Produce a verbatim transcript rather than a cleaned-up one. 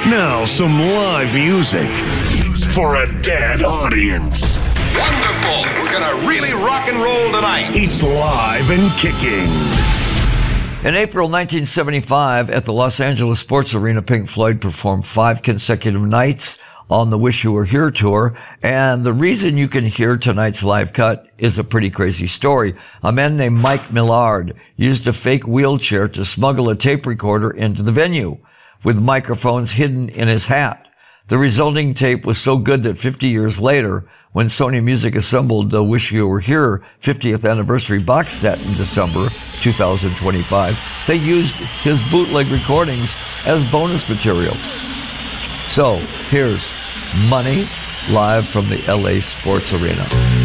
Now some live music for a dead audience. Wonderful. We're going to really rock and roll tonight. It's live and kicking. In April nineteen seventy-five, at the Los Angeles Sports Arena, Pink Floyd performed five consecutive nights on the Wish You Were Here tour. And the reason you can hear tonight's live cut is a pretty crazy story. A man named Mike Millard used a fake wheelchair to smuggle a tape recorder into the venue, with microphones hidden in his hat. The resulting tape was so good that fifty years later, when Sony Music assembled the Wish You Were Here fiftieth anniversary box set in December two thousand twenty-five, they used his bootleg recordings as bonus material. So, here's Money, live from the L A Sports Arena.